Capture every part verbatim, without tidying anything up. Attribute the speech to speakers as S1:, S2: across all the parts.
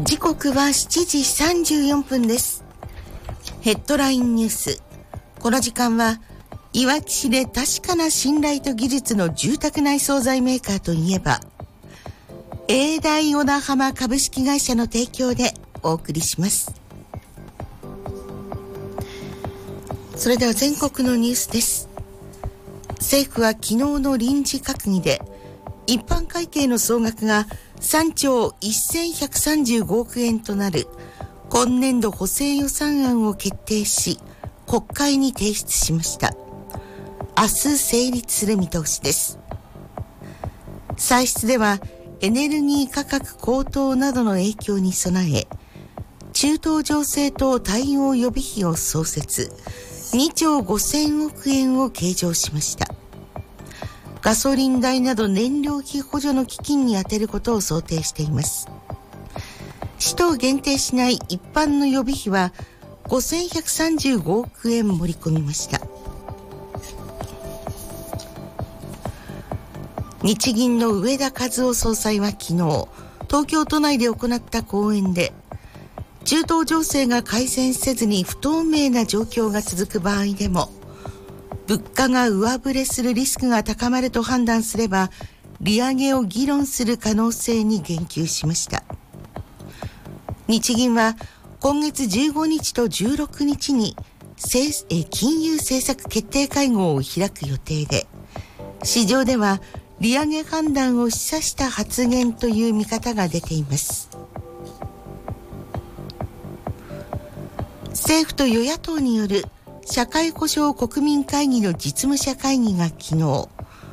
S1: 時刻はしちじさんじゅうよんぷんです。ヘッドラインニュース。この時間はいわき市で確かな信頼と技術の住宅内装材メーカーといえば永大小名浜株式会社の提供でお送りします。それでは全国のニュースです。政府は昨日の臨時閣議で一般会計の総額がさんちょうせんひゃくさんじゅうごおくえんとなる今年度補正予算案を決定し国会に提出しました。明日成立する見通しです。歳出ではエネルギー価格高騰などの影響に備え中東情勢等対応予備費を創設にちょうごせんおくえんを計上しました。ガソリン代など燃料費補助の基金に充てることを想定しています。使途を限定しない一般の予備費はごせんひゃくさんじゅうごおくえん盛り込みました。日銀の植田和男総裁は昨日、東京都内で行った講演で、中東情勢が改善せずに不透明な状況が続く場合でも、物価が上振れするリスクが高まると判断すれば、利上げを議論する可能性に言及しました。日銀は今月じゅうごにちとじゅうろくにちに金融政策決定会合を開く予定で、市場では利上げ判断を示唆した発言という見方が出ています。政府と与野党による社会保障国民会議の実務者会議が昨日、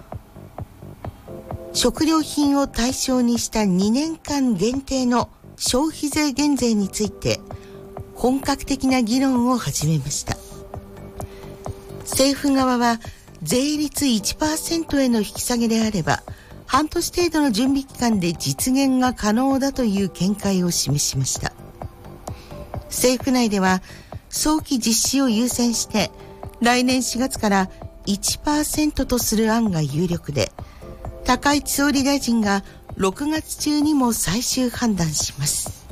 S1: 食料品を対象にしたにねんかん限定の消費税減税について本格的な議論を始めました。政府側は税率 いちパーセント への引き下げであれば半年程度の準備期間で実現が可能だという見解を示しました。政府内では早期実施を優先して来年しがつから いちパーセント とする案が有力で、高市総理大臣がろくがつちゅうにも最終判断します。